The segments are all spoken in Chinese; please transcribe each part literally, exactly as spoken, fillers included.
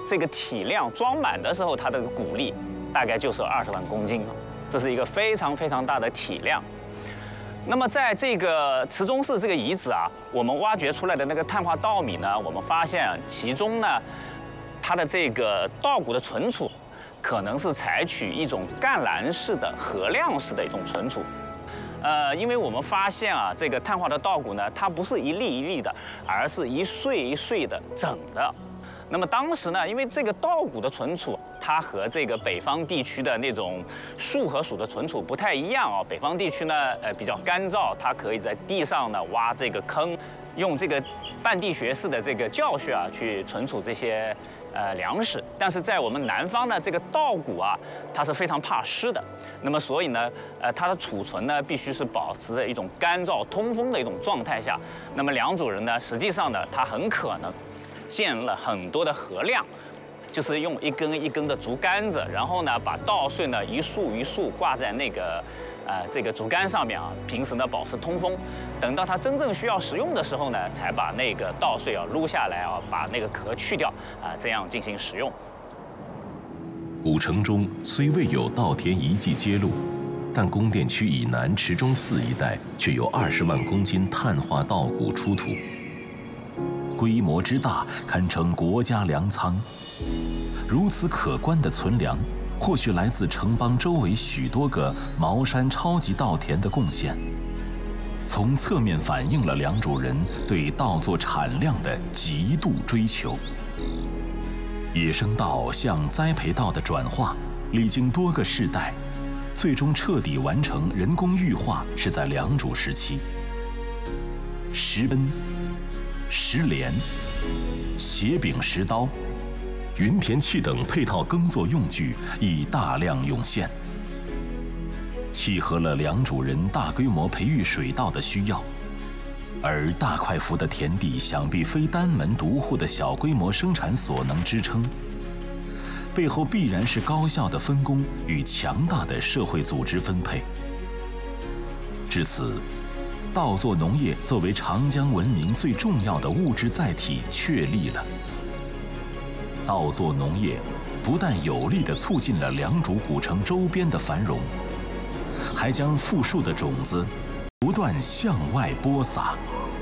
这个体量装满的时候，它的谷粒大概就是二十万公斤，这是一个非常非常大的体量。那么在这个池中寺这个遗址啊，我们挖掘出来的那个碳化稻米呢，我们发现其中呢，它的这个稻谷的存储，可能是采取一种干篮式的合量式的一种存储。呃，因为我们发现啊，这个碳化的稻谷呢，它不是一粒一粒的，而是一穗一穗的整的。那么当时呢，因为这个稻谷的存储，它和这个北方地区的那种树和薯的存储不太一样啊。北方地区呢，呃比较干燥，它可以在地上呢挖这个坑，用这个半地穴式的这个教穴啊去存储这些呃粮食。但是在我们南方呢，这个稻谷啊，它是非常怕湿的。那么所以呢，呃它的储存呢必须是保持着一种干燥通风的一种状态下。那么良渚人呢，实际上呢，他很可能建了很多的合量，就是用一根一根的竹竿子，然后呢把稻穗呢一束一束挂在那个呃这个竹竿上面啊，平时呢保持通风。等到它真正需要食用的时候呢，才把那个稻穗啊撸下来啊，把那个壳去掉啊，这样进行食用。 古城中虽未有稻田遗迹揭露，但宫殿区以南池中寺一带却有二十万公斤碳化稻谷出土。规模之大，堪称国家粮仓。如此可观的存粮，或许来自城邦周围许多个茅山超级稻田的贡献，从侧面反映了良渚人对稻作产量的极度追求。野生稻向栽培稻的转化，历经多个世代，最终彻底完成人工育化，是在良渚时期。石奔、石镰、斜柄石刀、云田器等配套耕作用具亦大量涌现，契合了良渚人大规模培育水稻的需要。而大块幅的田地想必非单门独户的小规模生产所能支撑，背后必然是高效的分工与强大的社会组织分配。至此，稻作农业作为长江文明最重要的物质载体确立了。稻作农业不但有力地促进了良渚古城周边的繁荣，还将富庶的种子不断向外播撒。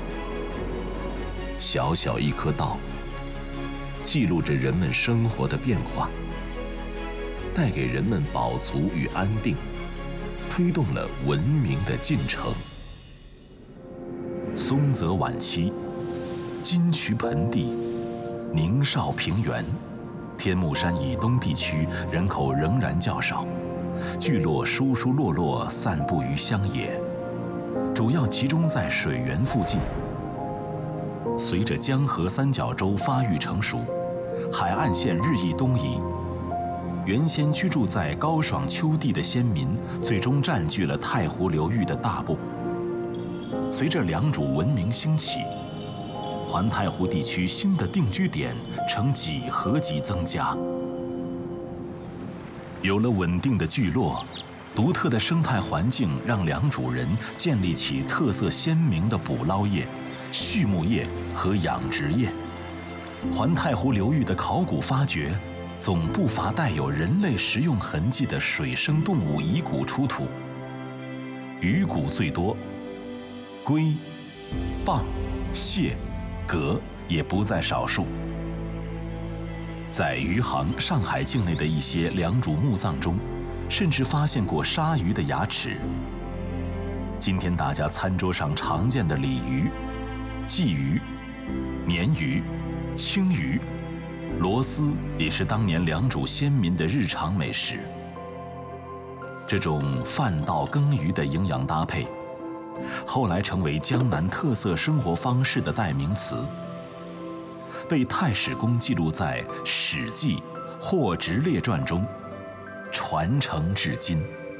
小小一颗稻，记录着人们生活的变化，带给人们饱足与安定，推动了文明的进程。松泽晚期，金渠盆地，宁绍平原，天目山以东地区人口仍然较少，聚落疏疏落落散布于乡野，主要集中在水源附近。随着江河三角洲发育成熟，海岸线日益东移，原先居住在高爽丘地的先民，最终占据了太湖流域的大部。随着良渚文明兴起，环太湖地区新的定居点呈几何级增加。有了稳定的聚落，独特的生态环境让良渚人建立起特色鲜明的捕捞业、畜牧业和养殖业。环太湖流域的考古发掘，总不乏带有人类食用痕迹的水生动物遗骨出土。鱼骨最多，龟、蚌、蟹、蛤也不在少数。在余杭、上海境内的一些良渚墓葬中，甚至发现过鲨鱼的牙齿。今天大家餐桌上常见的鲤鱼、鲫鱼、鲶鱼、青鱼、螺丝也是当年良渚先民的日常美食。这种饭稻羹鱼的营养搭配，后来成为江南特色生活方式的代名词，被太史公记录在《史记·霍直列传》中，传承至今。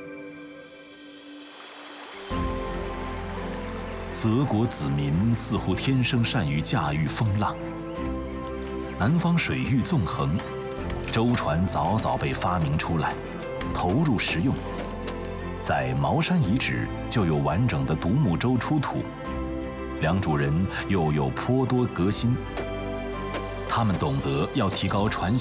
泽国子民似乎天生善于驾驭风浪。南方水域纵横，舟船早早被发明出来，投入实用。在茅山遗址就有完整的独木舟出土，良渚人又有颇多革新。他们懂得要提高船